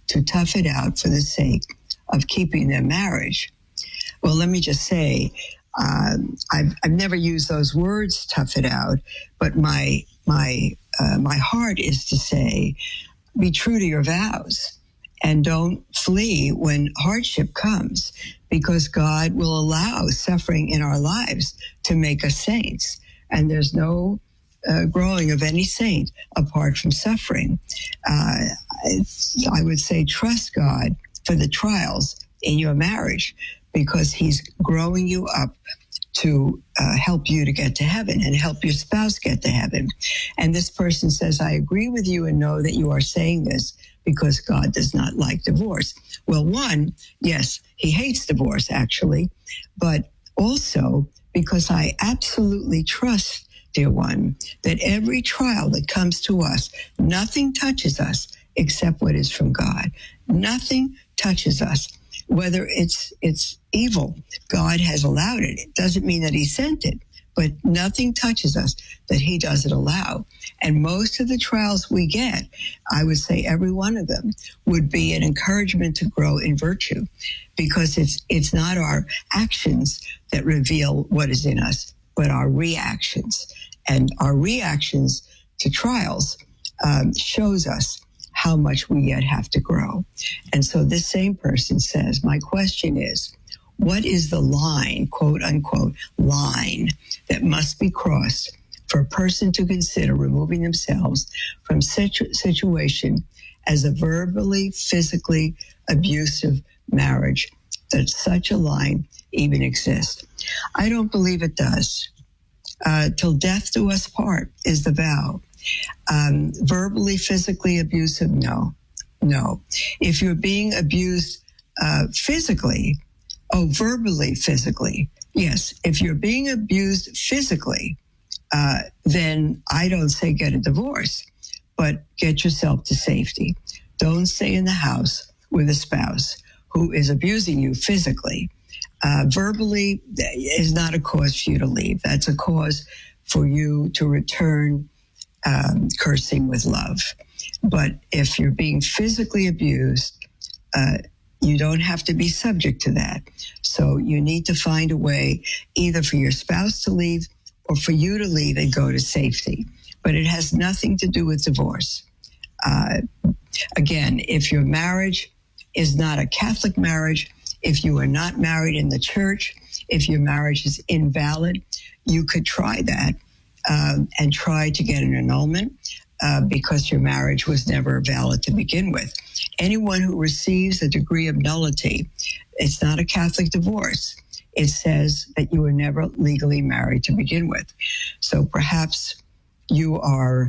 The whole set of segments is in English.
to tough it out for the sake of keeping their marriage. Well, let me just say, I've never used those words, tough it out, but my heart is to say, be true to your vows and don't flee when hardship comes, because God will allow suffering in our lives to make us saints. And there's no growing of any saint apart from suffering. I would say trust God for the trials in your marriage, because he's growing you up to help you to get to heaven and help your spouse get to heaven. And this person says, I agree with you and know that you are saying this because God does not like divorce. Well, one, yes, he hates divorce, actually, but also because I absolutely trust, dear one, that every trial that comes to us, nothing touches us except what is from God. Nothing touches us. Whether it's evil, God has allowed it. It doesn't mean that he sent it, but nothing touches us that he doesn't allow. And most of the trials we get, I would say every one of them, would be an encouragement to grow in virtue, because it's not our actions that reveal what is in us, but our reactions. And our reactions to trials shows us how much we yet have to grow. And so this same person says, my question is, what is the line, quote unquote, line that must be crossed for a person to consider removing themselves from such a situation as a verbally, physically abusive marriage, that such a line even exists? I don't believe it does. Till death do us part is the vow. Verbally, physically abusive, no. If you're being abused physically, verbally, physically, yes. If you're being abused physically, then I don't say get a divorce, but get yourself to safety. Don't stay in the house with a spouse who is abusing you physically. Verbally is not a cause for you to leave. That's a cause for you to return cursing with love. But if you're being physically abused, you don't have to be subject to that. So you need to find a way either for your spouse to leave or for you to leave and go to safety. But it has nothing to do with divorce. Again, if your marriage is not a Catholic marriage, if you are not married in the church, if your marriage is invalid, you could try that and try to get an annulment because your marriage was never valid to begin with. Anyone who receives a degree of nullity, it's not a Catholic divorce. It says that you were never legally married to begin with. So perhaps you are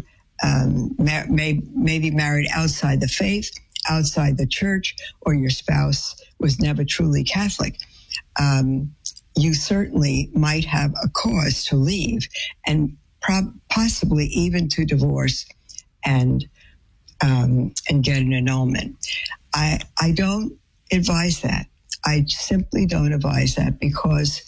maybe married outside the faith, outside the church, or your spouse was never truly Catholic. You certainly might have a cause to leave and possibly even to divorce and get an annulment. I don't advise that. I simply don't advise that because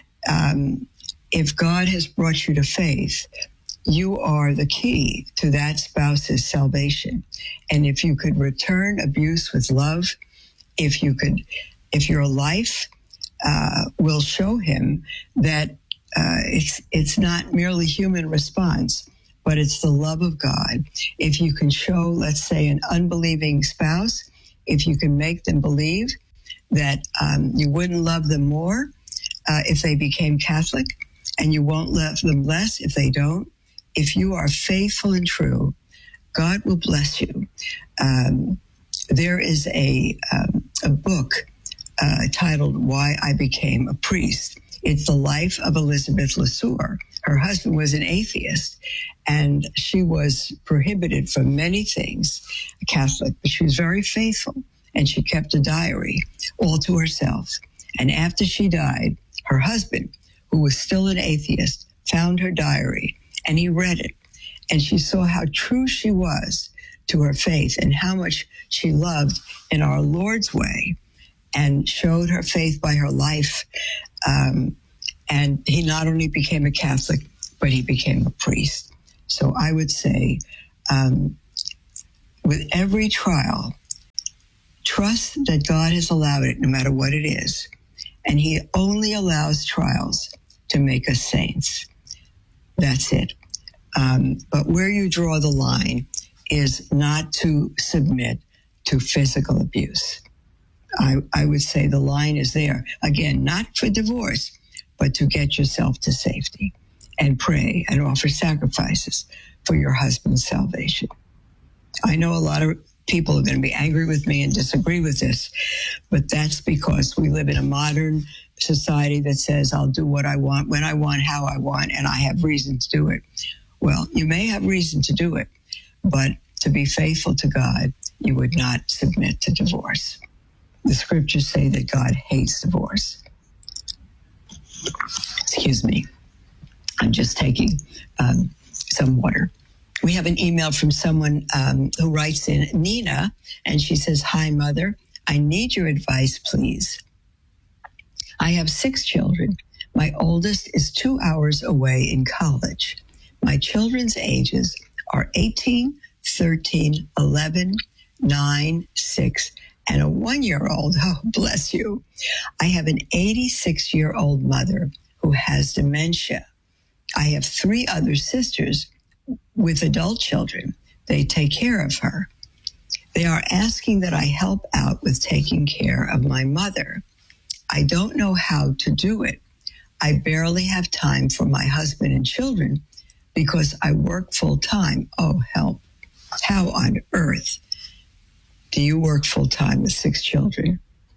if God has brought you to faith, you are the key to that spouse's salvation. And if you could return abuse with love, if your life will show him that it's not merely human response, but it's the love of God. If you can show, let's say, an unbelieving spouse, if you can make them believe that you wouldn't love them more if they became Catholic, and you won't love them less if they don't, if you are faithful and true, God will bless you. There is a book titled Why I Became a Priest. It's the life of Elizabeth LeSueur. Her husband was an atheist, and she was prohibited from many things, a Catholic, but she was very faithful, and she kept a diary all to herself. And after she died, her husband, who was still an atheist, found her diary, and he read it. And she saw how true she was to her faith and how much she loved in our Lord's way, and showed her faith by her life. And he not only became a Catholic, but he became a priest. So I would say, with every trial, trust that God has allowed it, no matter what it is. And he only allows trials to make us saints. That's it. But where you draw the line is not to submit to physical abuse. I would say the line is there. Again, not for divorce, but to get yourself to safety and pray and offer sacrifices for your husband's salvation. I know a lot of people are going to be angry with me and disagree with this, but that's because we live in a modern society that says I'll do what I want, when I want, how I want, and I have reason to do it. Well, you may have reason to do it, but to be faithful to God, you would not submit to divorce. The scriptures say that God hates divorce. Excuse me. I'm just taking some water. We have an email from someone who writes in, Nina, and she says, "Hi, Mother. I need your advice, please. I have 6 children. My oldest is 2 hours away in college. My children's ages are 18, 13, 11, 9, 6, and a 1-year-old. Oh, bless you. I have an 86-year-old mother who has dementia. I have 3 other sisters with adult children. They take care of her. They are asking that I help out with taking care of my mother. I don't know how to do it. I barely have time for my husband and children because I work full time. Oh, help. How on earth do you work full time with 6 children?"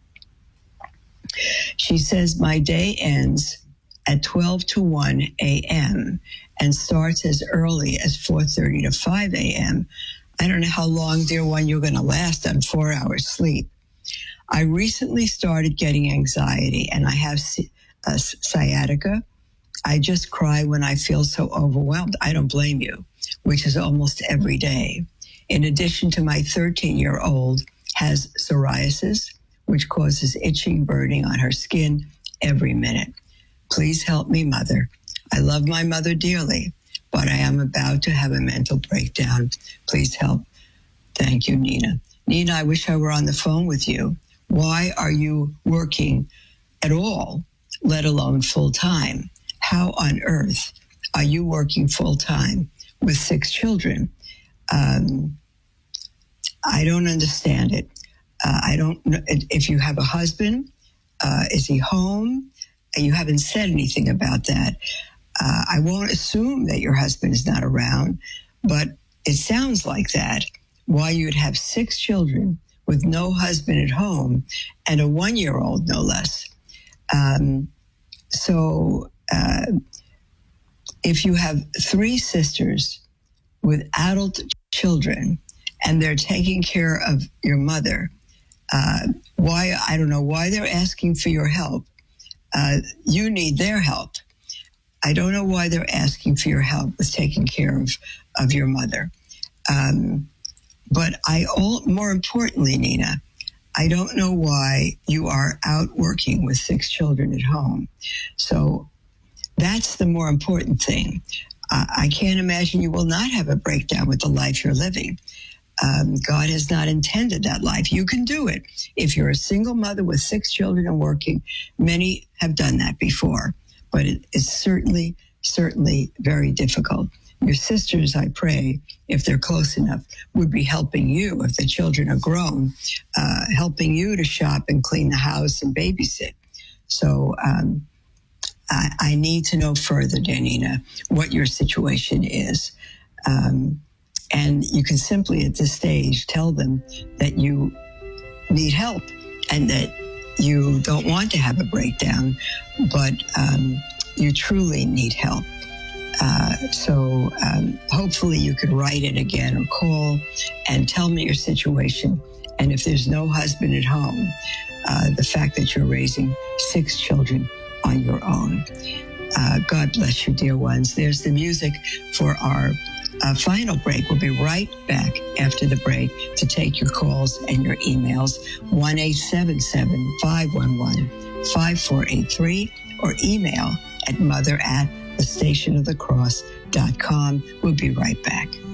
She says, "My day ends at 12 to 1 a.m. and starts as early as 4:30 to 5 a.m. I don't know how long, dear one, you're going to last on 4 hours sleep. I recently started getting anxiety and I have sciatica. I just cry when I feel so overwhelmed. I don't blame you, which is almost every day. In addition to my 13-year-old has psoriasis, which causes itching, burning on her skin every minute. Please help me, Mother. I love my mother dearly, but I am about to have a mental breakdown. Please help. Thank you, Nina." Nina, I wish I were on the phone with you. Why are you working at all, let alone full time? How on earth are you working full time with 6 children? I don't understand it. I don't know if you have a husband. Is he home? You haven't said anything about that. I won't assume that your husband is not around, but it sounds like that. Why you'd have 6 children with no husband at home and a 1-year-old, no less. If you have 3 sisters with adult children and they're taking care of your mother, I don't know why they're asking for your help. You need their help. I don't know why they're asking for your help with taking care of your mother. But more importantly, Nina, I don't know why you are out working with 6 children at home. So that's the more important thing. I can't imagine you will not have a breakdown with the life you're living. God has not intended that life. You can do it. If you're a single mother with 6 children and working, many have done that before, but it is certainly very difficult. Your sisters, I pray, if they're close enough, would be helping you, if the children are grown, helping you to shop and clean the house and babysit. So I need to know further, Danina, what your situation is. And you can simply at this stage tell them that you need help and that you don't want to have a breakdown, but you truly need help. So hopefully you could write it again or call and tell me your situation. And if there's no husband at home, the fact that you're raising 6 children on your own. God bless you, dear ones. There's the music for our final break. We'll be right back after the break to take your calls and your emails. 1-877-511-5483 or email at mother@thestationofthecross.com. We'll be right back.